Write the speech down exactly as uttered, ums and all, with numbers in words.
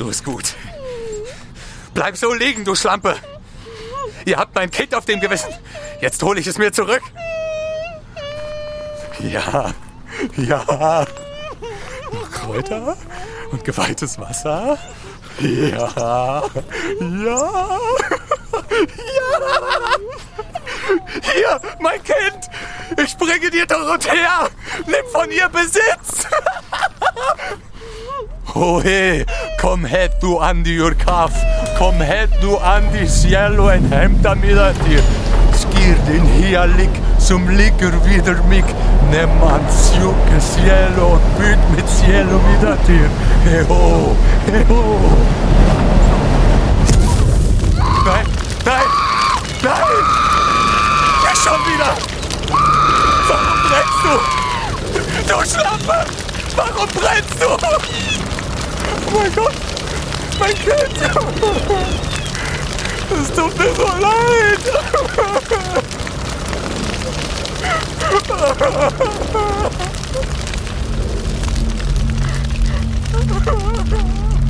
So ist gut. Bleib so liegen, du Schlampe. Ihr habt mein Kind auf dem Gewissen. Jetzt hole ich es mir zurück. Ja, ja. Noch Kräuter und geweihtes Wasser. Ja, ja, ja. Hier, mein Kind. Ich bringe dir Dorothea. Nimm von ihr Besitz. Ohe, kom het du an die Urkaf. Kom het du an die cielo en hämta mida dir. Skir din hialik som ligger vidare mig. Nämman sjuke cielo och bygg mitt cielo vidare till. Heho, heho. Nein, nein, nein! Ja, schon wieder! Warum brennst du? Du Schlampe! Warum brennst du? Oh mein Gott! Mein Kind! Es tut mir so leid!